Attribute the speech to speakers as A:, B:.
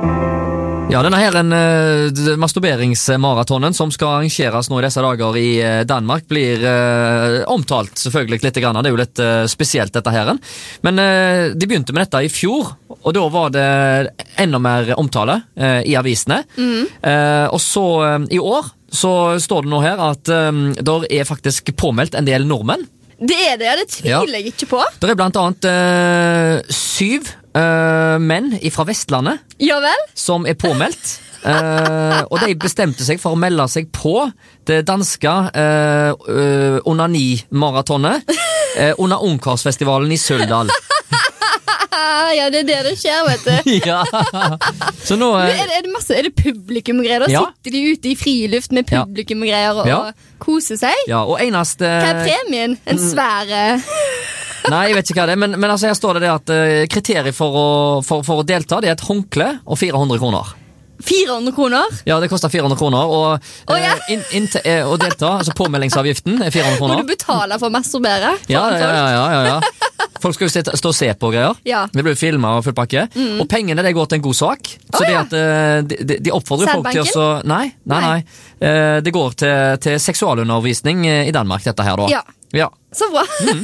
A: Ja, denne her masturberingsmaratonen som skal arrangeres nå i disse dager i Danmark blir omtalt selvfølgelig litt grann. Det er jo litt spesielt dette her. Men de begynte med dette i fjor, og da var det enda mer omtale i avisene. Og så i år så står det nå her at der er faktisk påmeldt en del nordmenn.
B: Det tviler jeg ikke på.
A: Det er blant annet 7 menn fra Vestlandet
B: Ja vel?
A: som er påmeldt. Og de bestemte seg for å melde seg på det danske onani-maratonet under Ungkarsfestivalen i Søldal.
B: Ja, det er det skjer, vet du.
A: Ja. Så nå
B: er det publikumgreier? Da
A: Ja.
B: sitter de ute i friluft med publikumgreier og koser seg?
A: Ja, og eneste
B: Hva er premien? En svære...
A: Nei, jeg vet ikke hva det er, men altså her står det at kriteriet for å delta, det er et håndkle og 400 kroner.
B: 400 kroner?
A: Ja, det koster 400 kroner, og å delta, altså påmeldingsavgiften er 400 kroner.
B: Må du betale for å masturbere?
A: Ja. Folk skal jo stå og se på greier.
B: Ja.
A: Det blir jo filmet og full pakke. Og pengene, det går til en god sak. Så det at de oppfordrer folk til å... Nei. Det går til seksualundervisning i Danmark, dette her da.
B: Ja. Så bra.